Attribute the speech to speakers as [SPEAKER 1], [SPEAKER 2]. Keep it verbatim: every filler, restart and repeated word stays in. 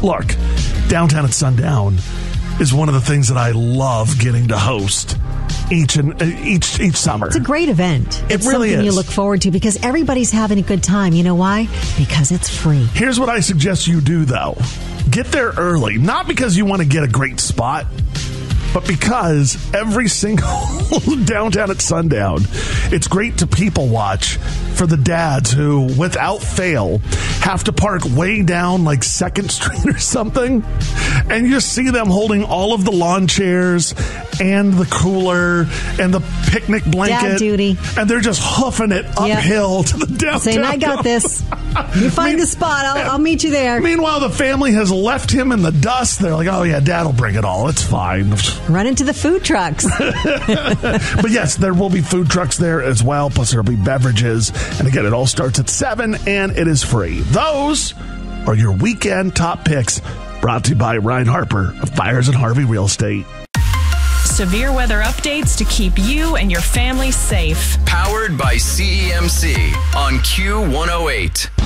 [SPEAKER 1] Look, Downtown at Sundown is one of the things that I love getting to host each and uh, each each summer.
[SPEAKER 2] It's a great event.
[SPEAKER 1] It
[SPEAKER 2] it's
[SPEAKER 1] really
[SPEAKER 2] something
[SPEAKER 1] is.
[SPEAKER 2] you look forward to because everybody's having a good time. You know why? Because it's free.
[SPEAKER 1] Here's what I suggest you do, though. Get there early, not because you want to get a great spot, but because every single Downtown at Sundown, it's great to people watch for the dads who, without fail, have to park way down like Second Street or something. And you just see them holding all of the lawn chairs and the cooler and the picnic blanket.
[SPEAKER 2] Dad duty.
[SPEAKER 1] And they're just hoofing it uphill yep. to the downtown.
[SPEAKER 2] Saying, I got this. You find the spot. I'll, I'll meet you there.
[SPEAKER 1] Meanwhile, the family has left him in the dust. They're like, oh, yeah, Dad will bring it all. It's fine.
[SPEAKER 2] Run into the food trucks.
[SPEAKER 1] But yes, there will be food trucks there as well. Plus, there will be beverages. And again, it all starts at seven and it is free. Those are your weekend top picks brought to you by Ryan Harper of Byers and Harvey Real Estate.
[SPEAKER 3] Severe weather updates to keep you and your family safe.
[SPEAKER 4] Powered by C E M C on Q one oh eight.